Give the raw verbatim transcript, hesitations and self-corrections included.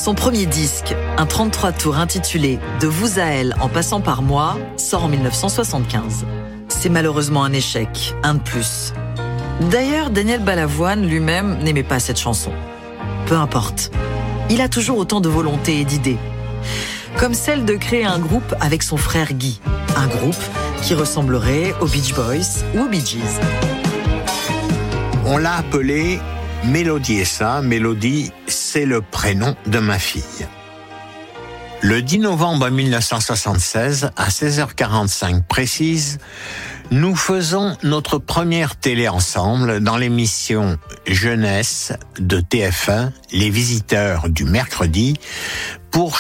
Son premier disque, un trente-trois tours intitulé « De vous à elle en passant par moi », sort en dix-neuf cent soixante-quinze. C'est malheureusement un échec, un de plus. D'ailleurs, Daniel Balavoine lui-même n'aimait pas cette chanson. Peu importe. Il a toujours autant de volonté et d'idées. Comme celle de créer un groupe avec son frère Guy. Un groupe qui ressemblerait aux Beach Boys ou aux Bee Gees. On l'a appelé Mélodie et ça. Mélodie, c'est le prénom de ma fille. Le dix novembre mille neuf cent soixante-seize, à seize heures quarante-cinq précise, nous faisons notre première télé ensemble dans l'émission Jeunesse de T F un, Les Visiteurs du mercredi, pour